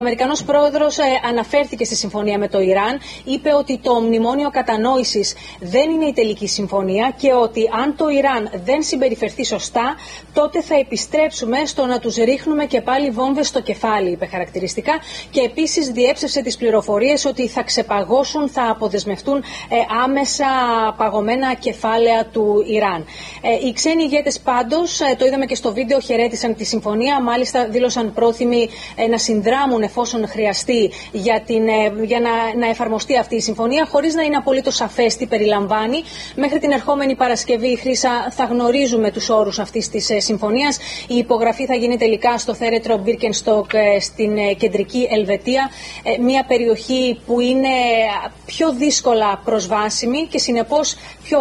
Ο Αμερικανός πρόεδρος αναφέρθηκε στη συμφωνία με το Ιράν, είπε ότι το μνημόνιο κατανόησης δεν είναι η τελική συμφωνία και ότι αν το Ιράν δεν συμπεριφερθεί σωστά, τότε θα επιστρέψουμε στο να τους ρίχνουμε και πάλι βόμβες στο κεφάλι, είπε χαρακτηριστικά, και επίσης διέψευσε τις πληροφορίες ότι θα ξεπαγώσουν, θα αποδεσμευτούν άμεσα παγωμένα κεφάλαια του Ιράν. Οι ξένοι ηγέτες πάντως, το είδαμε και στο βίντεο, χαιρέτησαν τη συμφωνία, μάλιστα δήλωσαν πρόθυμοι να συνδράμουν εφόσον χρειαστεί για να εφαρμοστεί αυτή η συμφωνία, χωρίς να είναι απολύτως σαφές τι περιλαμβάνει. Μέχρι την ερχόμενη Παρασκευή, Χρύσα, θα γνωρίζουμε τους όρους αυτής της συμφωνίας. Η υπογραφή θα γίνει τελικά στο θέρετρο Μπίρκενστοκ στην κεντρική Ελβετία, μια περιοχή που είναι πιο δύσκολα προσβάσιμη και συνεπώς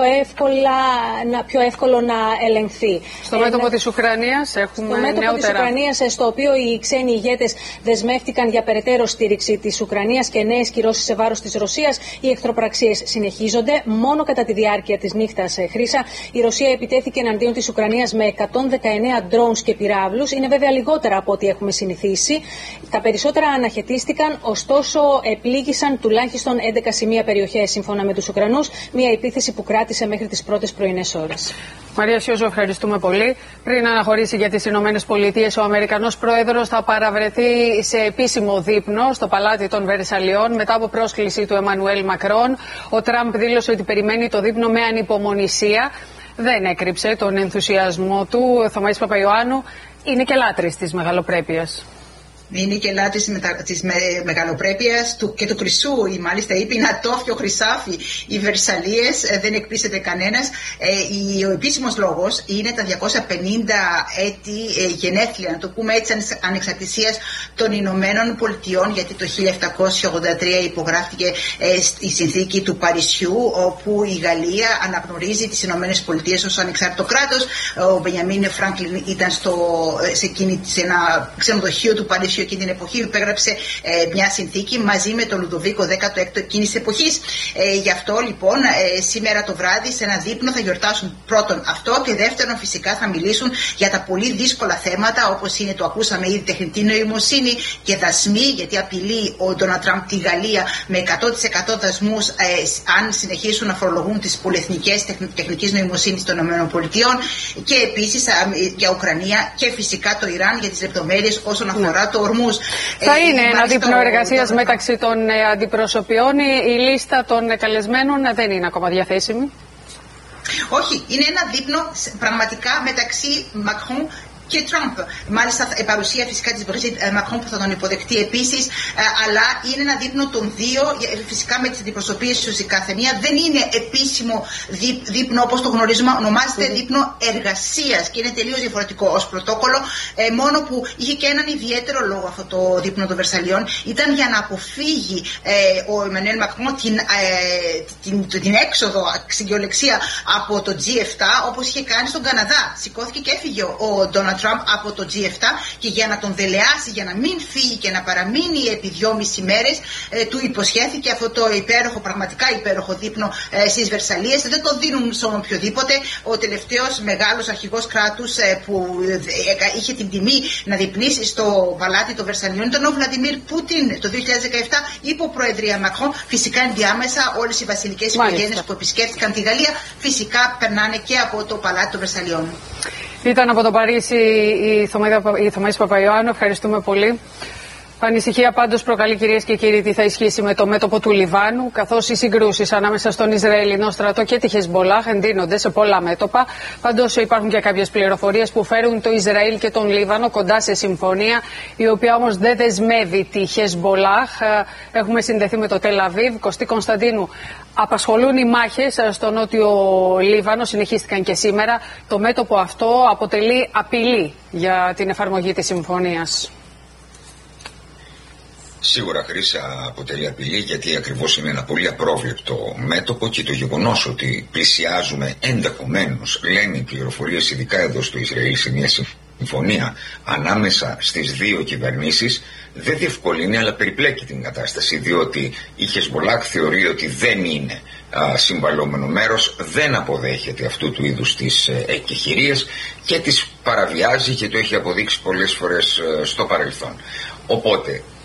πιο εύκολο να ελεγχθεί. Στο μέτωπο της Ουκρανίας έχουμε νεότερα. Στο μέτωπο της Ουκρανίας, στο οποίο οι ξένοι ηγέτες δεσμεύτηκαν για περαιτέρω στήριξη της Ουκρανίας και νέες κυρώσεις σε βάρος της Ρωσίας, οι εχθροπραξίες συνεχίζονται. Μόνο κατά τη διάρκεια της νύχτας, Χρύσα, η Ρωσία επιτέθηκε εναντίον της Ουκρανίας με 119 drones και πυράβλους. Είναι βέβαια λιγότερα από ό,τι έχουμε συνηθίσει. Τα περισσότερα αναχαιτίστηκαν, ωστόσο επλήγησαν τουλάχιστον 11 σημεία περιοχές, σύμφωνα με τους Ουκρανούς. Μια επίθεση που κράτησε μέχρι τις πρώτες πρωινές ώρες. Μαρία Σιόζο, ευχαριστούμε πολύ. Πριν αναχωρήσει για τις Ηνωμένες Πολιτείες, ο Αμερικανός πρόεδρος θα παραβρεθεί σε επίσημο δείπνο στο Παλάτι των Βερσαλιών μετά από πρόσκληση του Εμμανουέλ Μακρόν. Ο Τραμπ δήλωσε ότι περιμένει το δείπνο με ανυπομονησία. Δεν έκρυψε τον ενθουσιασμό του. Ο Θωμαής Παπαϊωάννου είναι και λάτρης της μεγαλοπρέπειας. Είναι και λάτρης της μεγαλοπρέπειας και του χρυσού. Μάλιστα είπε είναι ατόφιο χρυσάφι. Οι Βερσαλίες, δεν εκπλήσεται κανένας. Ο επίσημος λόγος είναι τα 250 έτη γενέθλια, να το πούμε έτσι, ανεξαρτησίας των Ηνωμένων Πολιτειών, γιατί το 1783 υπογράφηκε η συνθήκη του Παρισιού, όπου η Γαλλία αναγνωρίζει τις Ηνωμένες Πολιτείες ως ανεξάρτητο κράτος. Ο Μπενιαμίν Φράγκλιν ήταν σε ένα ξενοδοχείο του Παρισιού εκείνη την εποχή, υπέγραψε μια συνθήκη μαζί με τον Λουδοβίκο 16ο εκείνης της εποχής. Γι' αυτό λοιπόν σήμερα το βράδυ σε ένα δείπνο θα γιορτάσουν πρώτον αυτό και δεύτερον φυσικά θα μιλήσουν για τα πολύ δύσκολα θέματα, όπως είναι, το ακούσαμε ήδη, τεχνητή νοημοσύνη και δασμοί, γιατί απειλεί ο Ντόναλντ Τραμπ τη Γαλλία με 100% δασμούς αν συνεχίσουν να φορολογούν τις πολυεθνικές τεχνικής νοημοσύνης των ΗΠΑ, και επίσης για Ουκρανία και φυσικά το Ιράν για τις λεπτομέρειες όσον αφορά το Ορμούζ. Θα είναι ένα δείπνο εργασίας μεταξύ των αντιπροσωπιών. Η λίστα των καλεσμένων δεν είναι ακόμα διαθέσιμη. Όχι, είναι ένα δείπνο πραγματικά μεταξύ Μακρόν και Τραμπ. Μάλιστα, παρουσία φυσικά της Μπριζίτ Μακρόν που θα τον υποδεχτεί επίσης, αλλά είναι ένα δείπνο των δύο, φυσικά με τις αντιπροσωπείες τους η κάθε μία. Δεν είναι επίσημο δείπνο όπως το γνωρίζουμε, ονομάζεται δείπνο εργασίας και είναι τελείως διαφορετικό ως πρωτόκολλο. Μόνο που είχε και έναν ιδιαίτερο λόγο αυτό το δείπνο των Βερσαλιών, ήταν για να αποφύγει ο Εμμανουέλ Μακρόν την έξοδο στην κυριολεξία από το G7, όπως είχε κάνει στον Καναδά. Σηκώθηκε και έφυγε ο Ντόναλντ Τραμπ από το G7 και για να τον δελεάσει, για να μην φύγει και να παραμείνει επί 2,5 μέρες, του υποσχέθηκε αυτό το υπέροχο, πραγματικά υπέροχο δείπνο στις Βερσαλίες. Δεν το δίνουν σε οποιοδήποτε. Ο τελευταίος μεγάλος αρχηγός κράτους που είχε την τιμή να διπνήσει στο Παλάτι των Βερσαλιών ήταν ο Βλαντιμίρ Πούτιν το 2017 υπό προεδρία Μακρόν. Φυσικά ενδιάμεσα όλες οι βασιλικές οικογένειες που επισκέφθηκαν τη Γαλλία φυσικά περνάνε και από το Παλάτι των Βερσαλιών. Ήταν από το Παρίσι η Θωμαής Παπαϊωάννου. Ευχαριστούμε πολύ. Ανησυχία πάντως προκαλεί, κυρίες και κύριοι, τι θα ισχύσει με το μέτωπο του Λιβάνου, καθώς οι συγκρούσεις ανάμεσα στον Ισραηλινό στρατό και τη Χεσμπολάχ εντείνονται σε πολλά μέτωπα. Πάντως υπάρχουν και κάποιες πληροφορίες που φέρουν το Ισραήλ και τον Λίβανο κοντά σε συμφωνία, η οποία όμως δεν δεσμεύει τη Χεσμπολάχ. Έχουμε συνδεθεί με το Τελ Αβίβ. Κωστή Κωνσταντίνου, απασχολούν οι μάχες στο νότιο Λίβανο, συνεχίστηκαν και σήμερα. Το μέτωπο αυτό αποτελεί απειλή για την εφαρμογή της συμφωνίας. Σίγουρα, Χρύσα, αποτελεί απειλή, γιατί ακριβώς είναι ένα πολύ απρόβλεπτο μέτωπο και το γεγονός ότι πλησιάζουμε ενδεχομένως, λένε οι πληροφορίες, ειδικά εδώ στο Ισραήλ, σε μια συμφωνία ανάμεσα στις δύο κυβερνήσεις, δεν διευκολύνει αλλά περιπλέκει την κατάσταση, διότι η Χεσμπολάχ θεωρεί ότι δεν είναι συμβαλόμενο μέρος, δεν αποδέχεται αυτού του είδους τις εκεχηρίες και τις παραβιάζει και το έχει αποδείξει πολλές φορές στο παρελθόν. Οπότε